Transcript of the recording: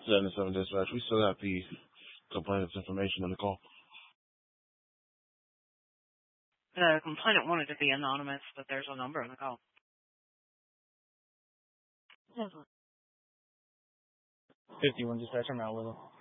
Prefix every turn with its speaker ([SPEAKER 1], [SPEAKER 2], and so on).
[SPEAKER 1] 77 dispatch. We still got the complainant's information in the call.
[SPEAKER 2] The complainant wanted to be anonymous, but there's a number in the call.
[SPEAKER 3] 51 dispatch, I'm out with him.